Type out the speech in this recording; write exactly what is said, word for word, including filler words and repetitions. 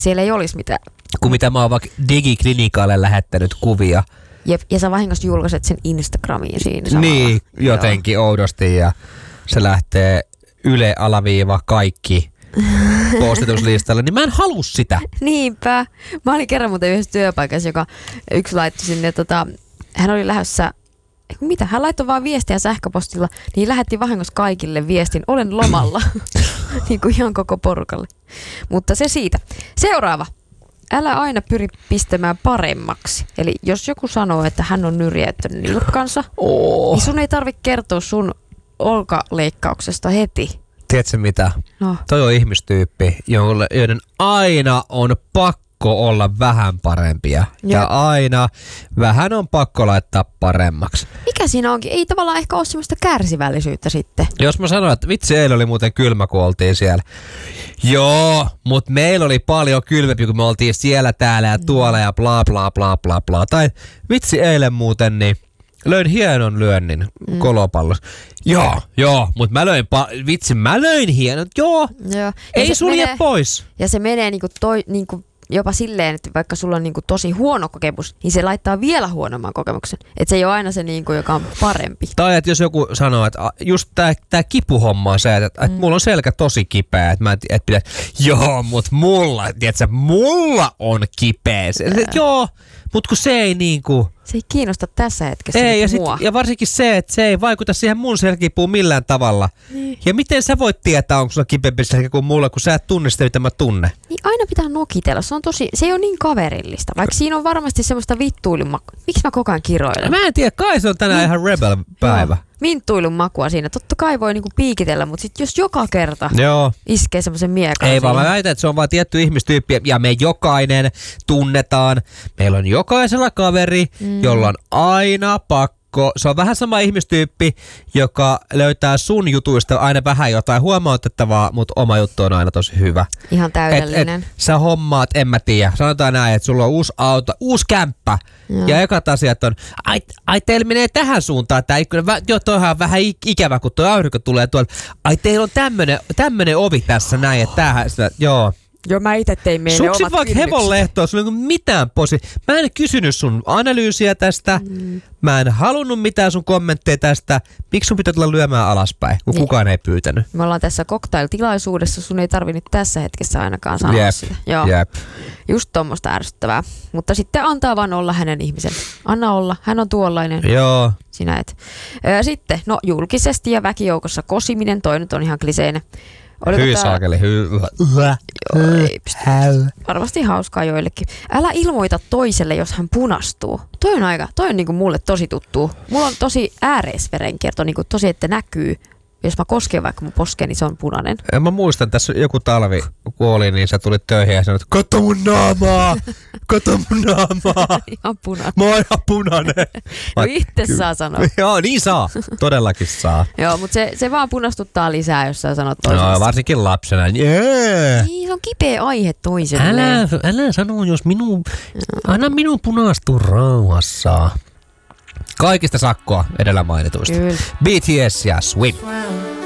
siellä ei olisi mitään. Kun mitä mä oon vaikka digiklinikalle lähettänyt kuvia. Jep, ja sä vahingossa julkaiset sen Instagramiin siinä samalla. Niin, jotenkin Joo. oudosti ja se lähtee yle alaviiva kaikki postituslistalle, niin mä en halua sitä. Niinpä. Mä olin kerran muuten yhdessä työpaikassa, joka yksi laittoi sinne, tota, hän oli lähdössä, mitä, hän laittoi vaan viestiä sähköpostilla, niin lähetti vahingossa kaikille viestin, olen lomalla, niin kuin ihan koko porukalle. Mutta se siitä. Seuraava. Älä aina pyri pistämään paremmaksi. Eli jos joku sanoo, että hän on nyrjäyttänyt nilkkansa, oh. niin sun ei tarvitse kertoa sun olkaleikkauksesta heti. Tiedätkö mitä? No. Toi on ihmistyyppi, joiden aina on pakko olla vähän parempia. Ja, ja aina vähän on pakko laittaa paremmaksi. Mikä siinä onkin? Ei tavallaan ehkä ole semmoista kärsivällisyyttä sitten. Jos mä sanon, että vitsi, eilen oli muuten kylmä, kun oltiin siellä. Joo, mutta meillä oli paljon kylmempi, kun me oltiin siellä, täällä ja tuolla ja bla bla bla bla bla. Tai vitsi, eilen muuten, niin löin hienon lyönnin mm. kolopallossa. Joo, joo, mutta mä löin, pa- vitsi, mä löin hienon, joo, joo. Ei sulje menee, pois. Ja se menee niinku toi, niinku jopa silleen, että vaikka sulla on niinku tosi huono kokemus, niin se laittaa vielä huonomman kokemuksen. Että se ei ole aina se, niinku, joka on parempi. Tai että jos joku sanoo, että just tää, tää kipuhomma on se, että, että mm. mulla on selkä tosi kipeä, että mä et pidä, joo, mut mulla, tiedätkö, mulla on kipeä. Se, että, joo, mut kun se ei niinku... Se ei kiinnosta tässä hetkessä ei, ja, sit, mua. ja varsinkin se, että se ei vaikuta siihen mun selkipuun millään tavalla. Niin. Ja miten sä voit tietää, onko sulla kipeämpi selkä kuin mulla, kun sä et tunne sitä, mitä mä tunne? Niin aina pitää nokitella. Se on tosi, se ei ole niin kaverillista. Vaikka siinä on varmasti semmoista vittuilun makua. Miksi mä koko ajan kiroilen? Mä en tiedä, kai se on tänään niin. ihan rebel-päivä. Vinttuilun makua siinä. Totta kai voi niinku piikitellä, mutta sit jos joka kerta Joo. iskee semmoisen miekan. Ei vaan, mä väitän, että se on vaan tietty ihmistyyppi ja me jokainen tunnetaan. Meillä on jokaisella kaveri, mm. jolla on aina pakko. Se on vähän sama ihmistyyppi, joka löytää sun jutuista aina vähän jotain huomautettavaa, mutta oma juttu on aina tosi hyvä. Ihan täydellinen. Et, et, sä hommaat, en mä tiedä. Sanotaan näin, että sulla on uusi auto, uusi kämppä. Joo. Ja ekat asiat on, ai, ai teillä menee tähän suuntaan tää ikkuna. Joo, toihan on vähän ikävä, kun tuo aurinko tulee tuolla. Ai teillä on tämmönen, tämmönen ovi tässä näin, että tämähän sitä, joo. Joo, mä itse tein meille Suksin omat vaikka hevonlehtoa, sulla ei ole mitään posi. Mä en kysynyt sun analyysiä tästä. Mm. Mä en halunnut mitään sun kommentteja tästä. Miksi sun pitää tulla lyömään alaspäin, kun niin. kukaan ei pyytänyt? Me ollaan tässä cocktail-tilaisuudessa, sun ei tarvi nyt tässä hetkessä ainakaan sanoa Jep. sitä. Joo. Jep. Just tommoista ärsyttävää. Mutta sitten antaa vaan olla hänen ihmisen. Anna olla, hän on tuollainen. Joo. Sinä et. Sitten, no julkisesti ja väkijoukossa kosiminen, toi nyt on ihan kliseinen. Hyi saakeli, hyi. Varmasti hauskaa joillekin. Älä ilmoita toiselle, jos hän punastuu. Toi on aika, toi on niinku mulle tosi tuttu. Mulla on tosi ääreisverenkierto, niinku tosi, että näkyy. Jos mä kosken vaikka mun poskeen, niin se on punainen. Mä muistan, tässä joku talvi, kun oli, niin sä tulit töihin ja sanoit, katso mun naamaa! Katso mun naamaa! Ihan punainen. Mä oon ihan punainen. No itse saa sanoa. Joo, niin saa. Todellakin saa. Joo, mutta se, se vaan punastuttaa lisää, jos sä sanot toiselle. No, varsinkin lapsena. Yeah. Niin, se on kipeä aihe toiselle. Älä, älä sano, jos minun, anna minun punastua rauhassa. Kaikista sakkoa edellä mainituista. Kyllä. B T S ja Swim.